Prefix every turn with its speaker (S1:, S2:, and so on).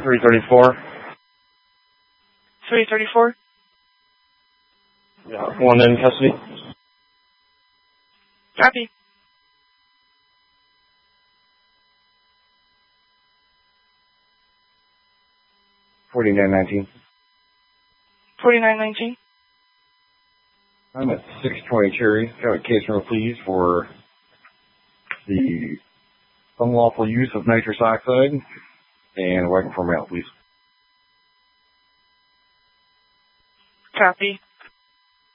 S1: 334.
S2: 334?
S1: Yeah, one in custody.
S2: Copy.
S1: $49.19.
S2: $49.19?
S1: I'm at 620 Cherry. Got a case number, please, for the unlawful use of nitrous oxide and wagon for mail, please.
S2: Copy.